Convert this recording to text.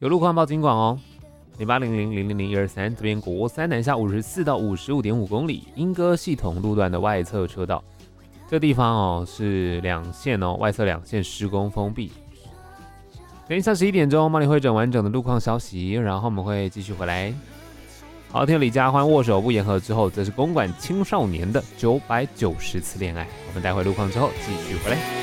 有路况报警广哦。0800000123，这边国三南下54到55.5公里，莺歌系统路段的外侧车道，这地方哦是两线哦，外侧两线施工封闭。等一下11点钟，帮你会诊完整的路况消息，然后我们会继续回来。好，听李佳欢握手不言和之后，则是公馆青少年的990次恋爱。我们待会路况之后继续回来。